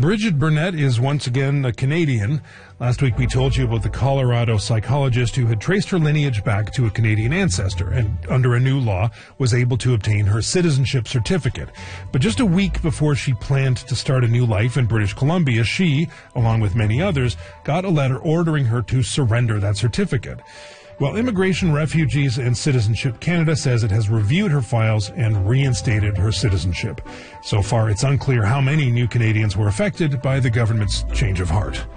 Bridget Burnett is once again a Canadian. Last week we told you about the Colorado psychologist who had traced her lineage back to a Canadian ancestor and, under a new law, was able to obtain her citizenship certificate. But just a week before she planned to start a new life in British Columbia, she, along with many others, got a letter ordering her to surrender that certificate. Well, Immigration, Refugees, and Citizenship Canada says it has reviewed her files and reinstated her citizenship. So far, it's unclear how many new Canadians were affected by the government's change of heart.